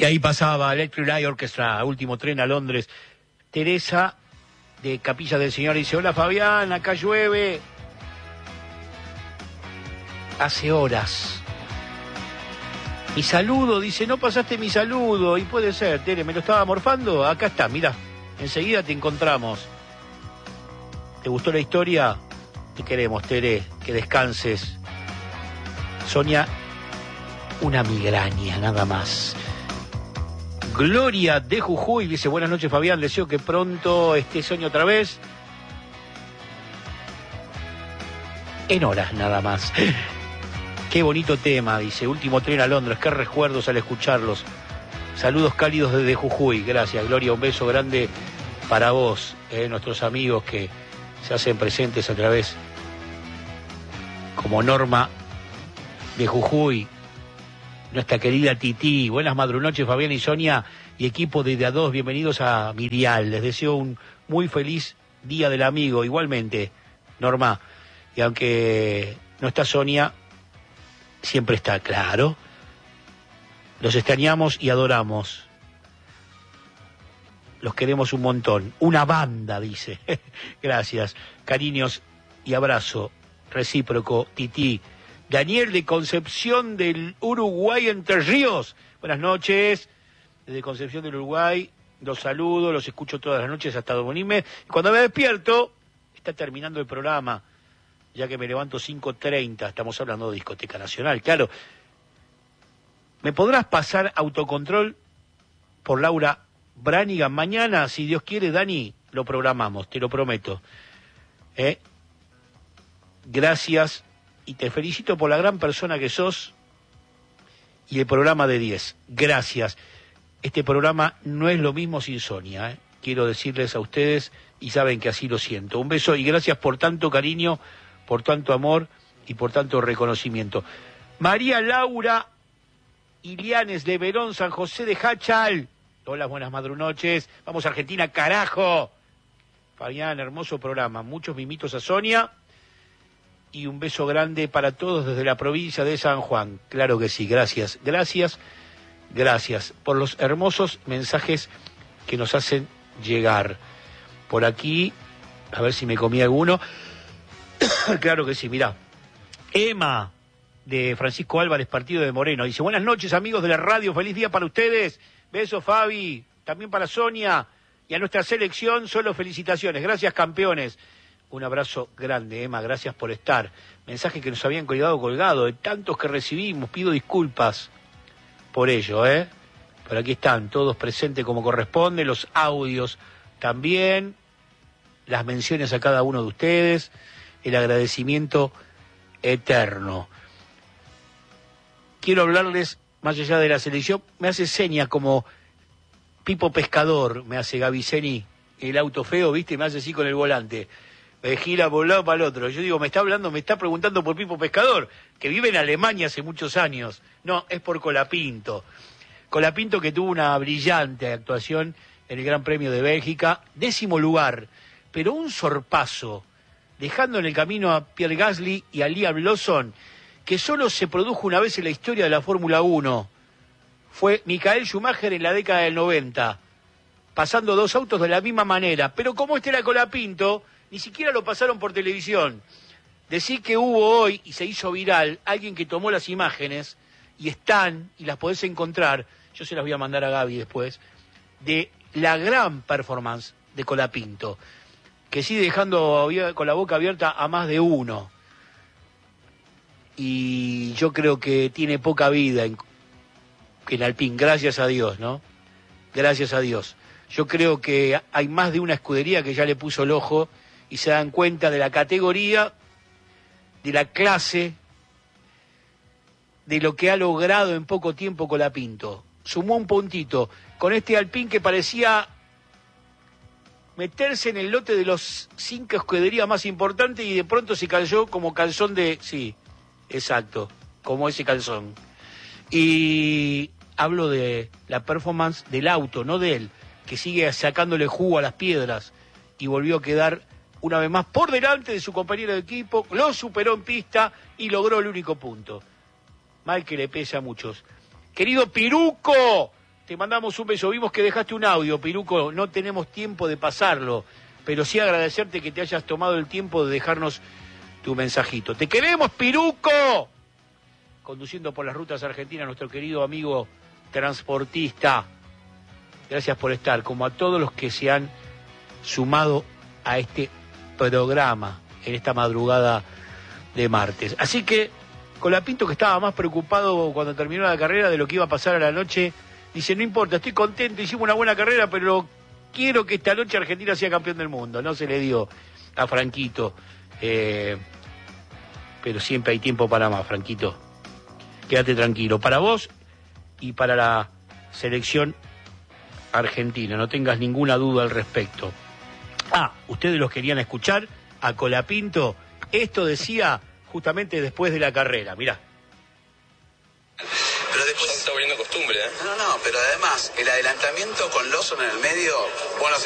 Y ahí pasaba Electric Light Orchestra, Último Tren a Londres. Teresa de Capilla del Señor dice: hola Fabián, acá llueve. Hace horas. Mi saludo, dice, no pasaste mi saludo. Y puede ser, Tere, ¿me lo estaba morfando? Acá está, mirá, enseguida te encontramos. ¿Te gustó la historia? Te queremos, Tere, que descanses. Sonia, una migraña, nada más. Gloria de Jujuy dice: buenas noches Fabián, deseo que pronto esté Sonia otra vez. En horas nada más. Qué bonito tema, dice, Último Tren a Londres, qué recuerdos al escucharlos. Saludos cálidos desde Jujuy, gracias Gloria, un beso grande para vos, nuestros amigos que se hacen presentes a través, como Norma de Jujuy, nuestra querida Titi. Buenas madrunoches Fabián y Sonia y equipo de A2, bienvenidos a Mirial. Les deseo un muy feliz Día del Amigo, igualmente, Norma. Y aunque no está Sonia, siempre está, claro. Los extrañamos y adoramos. Los queremos un montón. Una banda, dice. Gracias. Cariños y abrazo recíproco, Titi. Daniel de Concepción del Uruguay, Entre Ríos. Buenas noches. Desde Concepción del Uruguay, los saludo, los escucho todas las noches hasta dormirme. Y cuando me despierto, está terminando el programa, ya que me levanto 5:30. Estamos hablando de Discoteca Nacional, claro. ¿Me podrás pasar autocontrol por Laura Branigan mañana? Si Dios quiere, Dani, lo programamos, te lo prometo. Gracias y te felicito por la gran persona que sos y el programa de 10. Gracias. Este programa no es lo mismo sin Sonia, Quiero decirles a ustedes, y saben que así lo siento. Un beso y gracias por tanto cariño, por tanto amor y por tanto reconocimiento. María Laura Ilianes de Verón, San José de Hachal. Hola, buenas madrunoches. Vamos a Argentina, carajo. Fabián, hermoso programa. Muchos mimitos a Sonia. Y un beso grande para todos desde la provincia de San Juan. Claro que sí, gracias. Gracias, gracias por los hermosos mensajes que nos hacen llegar. Por aquí, a ver si me comí alguno. Claro que sí, mirá. Emma, de Francisco Álvarez, Partido de Moreno, dice: buenas noches amigos de la radio, feliz día para ustedes. Besos Fabi, también para Sonia y a nuestra selección, solo felicitaciones. Gracias campeones. Un abrazo grande, Emma, gracias por estar. Mensaje que nos habían colgado, de tantos que recibimos, pido disculpas por ello, Pero aquí están, todos presentes como corresponde, los audios también, las menciones a cada uno de ustedes, el agradecimiento eterno. Quiero hablarles, más allá de la selección, me hace señas como Pipo Pescador, me hace Gaviceni, el auto feo, ¿viste? Me hace así con el volante. Me gira por un lado para el otro. Yo digo, me está preguntando por Pipo Pescador, que vive en Alemania hace muchos años. No, es por Colapinto. Colapinto, que tuvo una brillante actuación en el Gran Premio de Bélgica, 10º lugar, pero un sorpaso, dejando en el camino a Pierre Gasly y a Liam Lawson, que solo se produjo una vez en la historia de la Fórmula 1. Fue Michael Schumacher en la década del 90, pasando dos autos de la misma manera. Pero como este era Colapinto, ni siquiera lo pasaron por televisión. Decir que hubo hoy, y se hizo viral, alguien que tomó las imágenes, y están, y las podés encontrar, yo se las voy a mandar a Gaby después, de la gran performance de Colapinto, que sigue dejando con la boca abierta a más de uno. Y yo creo que tiene poca vida en Alpine, gracias a Dios, ¿no? Gracias a Dios. Yo creo que hay más de una escudería que ya le puso el ojo y se dan cuenta de la categoría, de la clase, de lo que ha logrado en poco tiempo Colapinto. Sumó un puntito con este Alpine que parecía meterse en el lote de los 5 escuderías más importantes y de pronto se cayó como calzón de... Sí, exacto, como ese calzón. Y hablo de la performance del auto, no de él, que sigue sacándole jugo a las piedras y volvió a quedar una vez más por delante de su compañero de equipo, lo superó en pista y logró el único punto. Mal que le pese a muchos. Querido Piruco, te mandamos un beso. Vimos que dejaste un audio, Piruco, no tenemos tiempo de pasarlo, pero sí agradecerte que te hayas tomado el tiempo de dejarnos tu mensajito. ¡Te queremos, Piruco! Conduciendo por las rutas argentinas, nuestro querido amigo transportista. Gracias por estar, como a todos los que se han sumado a este programa en esta madrugada de martes. Así que Colapinto, que estaba más preocupado cuando terminó la carrera de lo que iba a pasar a la noche, dice, no importa, estoy contento, hicimos una buena carrera, pero quiero que esta noche Argentina sea campeón del mundo. No se le dio a Franquito, pero siempre hay tiempo para más, Franquito. Quédate tranquilo, para vos y para la selección argentina, no tengas ninguna duda al respecto. Ustedes los querían escuchar a Colapinto, esto decía justamente después de la carrera, mirá. Pero después se está volviendo costumbre, ¿eh? No, pero además, el adelantamiento con Lawson en el medio, bueno,